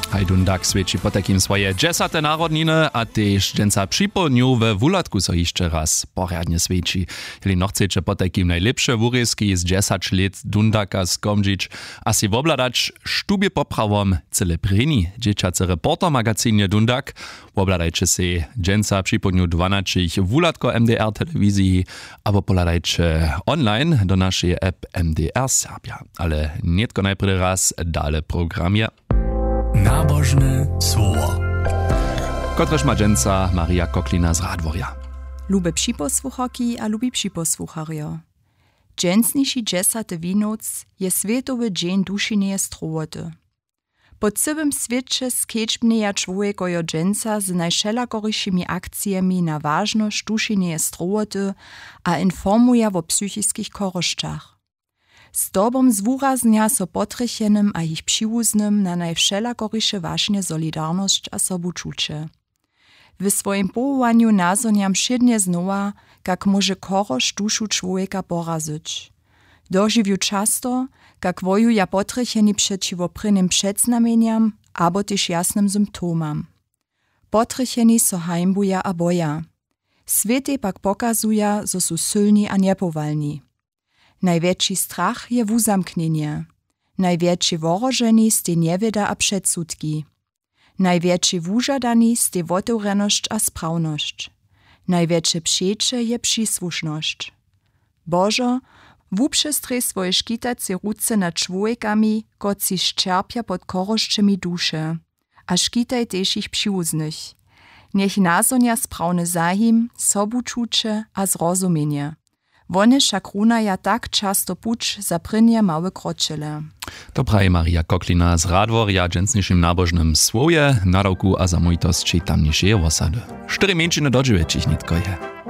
Hajdundak svědčí po takým svoje 10. narodniny a tež dženca připomňu we wulatku so ještě raz porядnie svědčí. Jeli nochcete po takým najlepsze wurysky z 10 let Dundaka skomdžić a si wobladać štubie poprawom celebrini dzieciace reporter magazynie Dundak. Wobladajcie si dženca připomňu 12 wulatko MDR telewizji, abo poladajcie online do naszej app MDR Serbia. Ale nietko najprv raz dale programie. Nabożne słowo. Kotreż ma dženca Maria Koklina z Radworja. Lube připosłuchaki a lubi připosłucharjo. Dżęsniejszy 10. winoc je Światowy Dzień Dušineje strowoty. Po całym świecie skečbneja człowieka jo dżęca z najšelakoryšimi akcjami na ważność dušineje strowoty a informuje o psychickich koryszczach. Z tobom zwuraznia so potrychenym a ich přiwuznym na najwšelakoryše właśnie solidarność a sobuczucie. W swoim powołaniu nazoniam wszednie znowa, jak może korosz duszu człowieka porazyć. Dożywiu często, jak wojuja potrycheni przeciwo prynnym przedznamieniam, abo też jasnym symptomam. Potrycheni so heimbuja a boja. Świetej pak pokazuja, zo su sylni a niepowalni. Największy strach je wuzamknienie. Największy worożeni ste niewieda a przedsudki. Największy wużadani ste wotewreność a sprawność. Największe przecie je przysłuszność. Bożo, wuprzestrej swoje szkitace ruce nad człowiekami, koci szczerpia pod koroszczymi dusze, a szkitaj też ich przyuznych. Niech nazonia sprawny zahim, sobuczucie a zrozumienie. Wone však runaja tak často puč za prynje małe kročele. To praje Maria Koklina z Radworja džencnišim nabožnym słowie, nadawku a zamójtost či tamniejšie osady. 4 menšiny do 9 nitko je.